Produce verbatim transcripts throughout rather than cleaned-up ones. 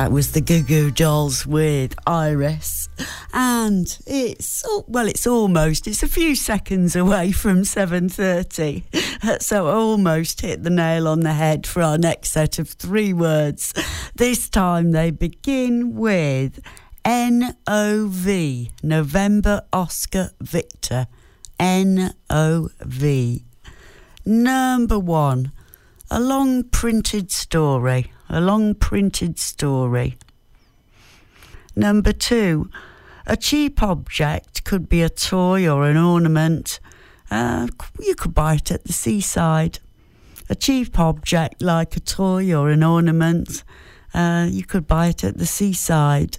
That was the Goo Goo Dolls with Iris. And it's, well, it's almost, it's a few seconds away from seven thirty. So almost hit the nail on the head for our next set of three words. This time they begin with N O V, November Oscar Victor. N O V. Number one, a long printed story. A long printed story. Number two, a cheap object, could be a toy or an ornament. Uh, you could buy it at the seaside. A cheap object like a toy or an ornament, uh, you could buy it at the seaside.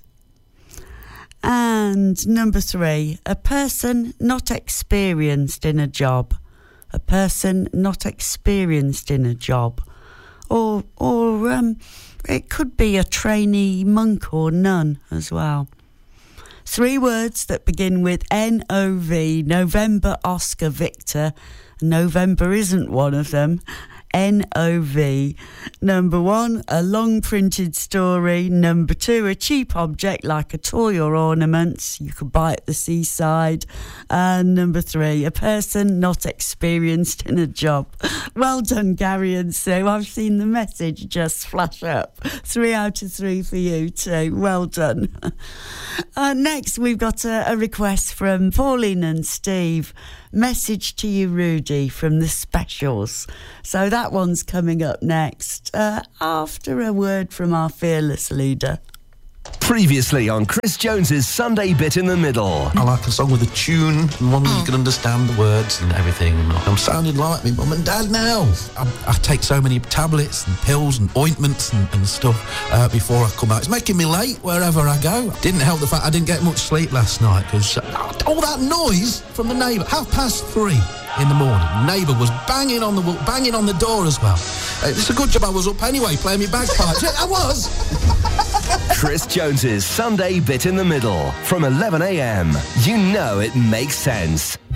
And number three, a person not experienced in a job. A person not experienced in a job. Or, or um, it could be a trainee monk or nun as well. Three words that begin with N O V, November Oscar Victor. November isn't one of them. N O V. Number one, a long printed story. Number two, a cheap object like a toy or ornament. You could buy at the seaside. And number three, a person not experienced in a job. Well done, Gary and Sue. I've seen the message just flash up. Three out of three for you too. Well done. Uh, next, we've got a, a request from Pauline and Steve. Message to you, Rudy, from the Specials. So that one's coming up next, uh, after a word from our fearless leader. Previously on Chris Jones's Sunday Bit in the Middle. I like a song with a tune, and one where you can understand the words and everything. I'm sounding like me mum and dad now. I, I take so many tablets and pills and ointments and, and stuff uh, before I come out. It's making me late wherever I go. Didn't help the fact I didn't get much sleep last night because uh, all that noise from the neighbour. Half past three in the morning. The neighbour was banging on the banging on the door as well. Uh, it's a good job I was up anyway, playing me bagpipes. Yeah, I was. Chris Jones's Sunday Bit in the Middle from eleven a m. You know it makes sense.